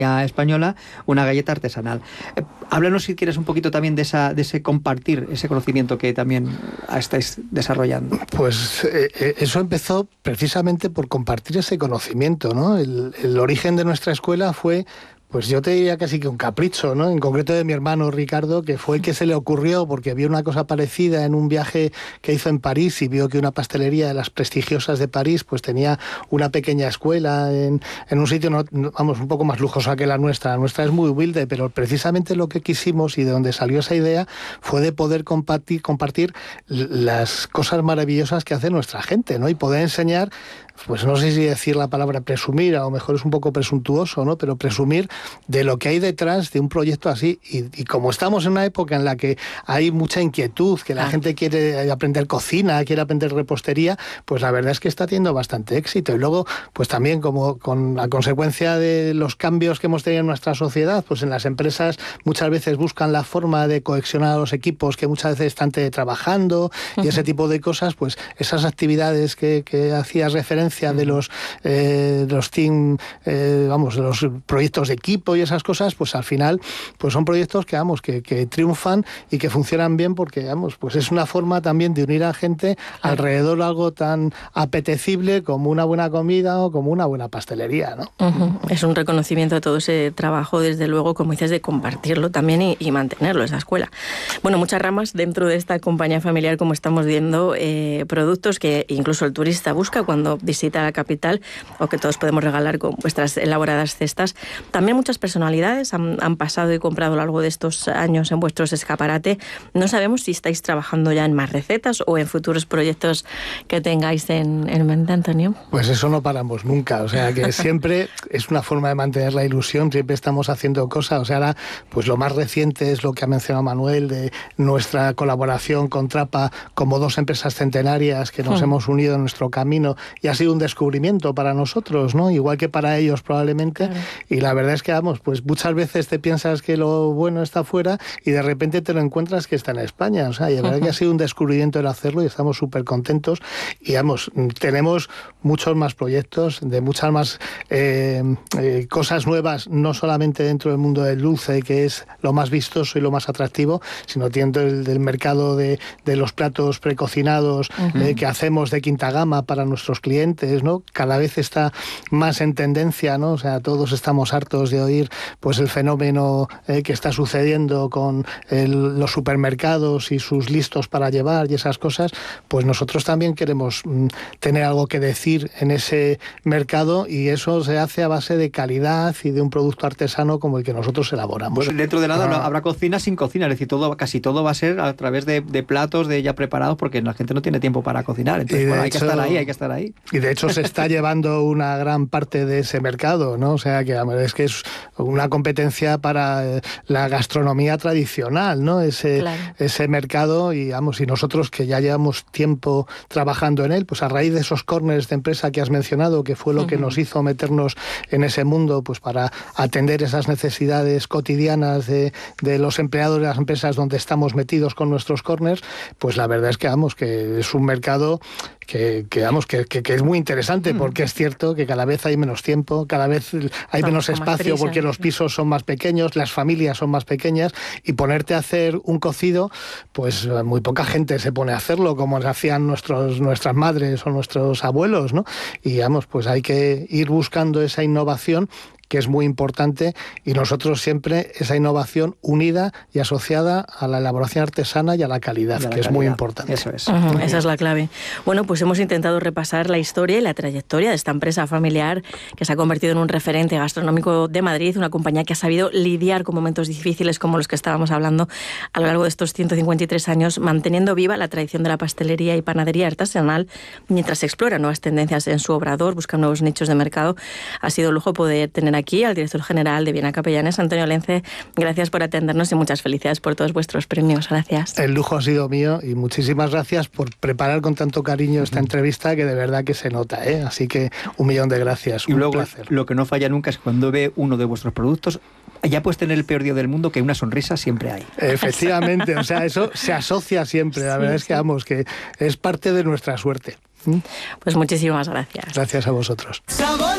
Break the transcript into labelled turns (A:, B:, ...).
A: española, una galleta artesanal. Háblanos, si quieres, un poquito también de ese compartir, ese conocimiento que también estáis desarrollando.
B: Pues eso empezó precisamente por compartir ese conocimiento, ¿no? El origen de nuestra escuela fue, pues yo te diría casi que un capricho, ¿no? En concreto de mi hermano Ricardo, que fue el que se le ocurrió porque vio una cosa parecida en un viaje que hizo en París y vio que una pastelería de las prestigiosas de París pues tenía una pequeña escuela en un sitio, un poco más lujosa que la nuestra. La nuestra es muy humilde, pero precisamente lo que quisimos y de donde salió esa idea fue de poder compartir las cosas maravillosas que hace nuestra gente, ¿no? Y poder enseñar, pues no sé si decir la palabra presumir, a lo mejor es un poco presuntuoso, ¿no? Pero presumir de lo que hay detrás de un proyecto así. Y como estamos en una época en la que hay mucha inquietud, que la gente quiere aprender cocina, quiere aprender repostería, pues la verdad es que está teniendo bastante éxito. Y luego, pues también como con la consecuencia de los cambios que hemos tenido en nuestra sociedad, pues en las empresas muchas veces buscan la forma de cohesionar a los equipos que muchas veces están teletrabajando y ese tipo de cosas, pues esas actividades que hacías referencia de los team, de los proyectos de equipo y esas cosas, pues al final pues son proyectos que triunfan y que funcionan bien porque pues es una forma también de unir a gente alrededor de algo tan apetecible como una buena comida o como una buena pastelería, ¿no?
C: Es un reconocimiento de todo ese trabajo, desde luego, como dices, de compartirlo también y mantenerlo, esa escuela. Bueno, muchas ramas dentro de esta compañía familiar, como estamos viendo, productos que incluso el turista busca cuando visita la capital o que todos podemos regalar con vuestras elaboradas cestas. También muchas personalidades han pasado y comprado a lo largo de estos años en vuestros escaparate. No sabemos si estáis trabajando ya en más recetas o en futuros proyectos que tengáis en mente, Antonio.
B: Pues eso no paramos nunca, o sea que siempre es una forma de mantener la ilusión, siempre estamos haciendo cosas. O sea, ahora pues lo más reciente es lo que ha mencionado Manuel, de nuestra colaboración con Trapa como dos empresas centenarias que nos hemos unido en nuestro camino, y ha sido un descubrimiento para nosotros, ¿no? Igual que para ellos probablemente. Claro. Y la verdad es que pues muchas veces te piensas que lo bueno está fuera y de repente te lo encuentras que está en España. O sea, y la verdad que ha sido un descubrimiento el hacerlo y estamos súper contentos. Y tenemos muchos más proyectos, de muchas más cosas nuevas, no solamente dentro del mundo del dulce, que es lo más vistoso y lo más atractivo, sino dentro del mercado de los platos precocinados que hacemos de quinta gama para nuestros clientes, ¿no? Cada vez está más en tendencia, ¿no? O sea, todos estamos hartos de oír pues el fenómeno que está sucediendo con los supermercados y sus listos para llevar y esas cosas. Pues nosotros también queremos tener algo que decir en ese mercado, y eso se hace a base de calidad y de un producto artesano como el que nosotros elaboramos.
A: Pues dentro de nada habrá cocina sin cocina, es decir, casi todo va a ser a través de platos ya preparados, porque la gente no tiene tiempo para cocinar, entonces hay que estar ahí.
B: Y de hecho se está llevando una gran parte de ese mercado, ¿no? O sea que es una competencia para la gastronomía tradicional, ¿no? Ese mercado, y nosotros que ya llevamos tiempo trabajando en él, pues a raíz de esos corners de empresa que has mencionado, que fue lo que nos hizo meternos en ese mundo, pues para atender esas necesidades cotidianas de los empleados de las empresas donde estamos metidos con nuestros corners, pues la verdad es que es un mercado que es muy interesante, porque es cierto que cada vez hay menos tiempo, cada vez hay menos espacio, porque los pisos son más pequeños, las familias son más pequeñas, y ponerte a hacer un cocido, pues muy poca gente se pone a hacerlo como hacían nuestras madres o nuestros abuelos, ¿no? Y pues hay que ir buscando esa innovación, que es muy importante, y nosotros siempre esa innovación unida y asociada a la elaboración artesana y a la calidad, es muy importante.
A: Eso es.
C: Esa es la clave. Bueno, pues hemos intentado repasar la historia y la trayectoria de esta empresa familiar que se ha convertido en un referente gastronómico de Madrid, una compañía que ha sabido lidiar con momentos difíciles como los que estábamos hablando a lo largo de estos 153 años, manteniendo viva la tradición de la pastelería y panadería artesanal mientras explora nuevas tendencias en su obrador, busca nuevos nichos de mercado. Ha sido un lujo poder tener aquí al director general de Viena Capellanes, Antonio Lence. Gracias por atendernos y muchas felicidades por todos vuestros premios. Gracias.
B: El lujo ha sido mío, y muchísimas gracias por preparar con tanto cariño esta entrevista, que de verdad que se nota, ¿eh? Así que 1.000.000 de gracias.
A: Y luego,
B: placer.
A: Lo que no falla nunca es cuando ve uno de vuestros productos, ya puedes tener el peor día del mundo, que una sonrisa siempre hay.
B: Efectivamente, o sea, eso se asocia siempre. La verdad es que es parte de nuestra suerte.
C: Pues muchísimas gracias.
B: Gracias a vosotros.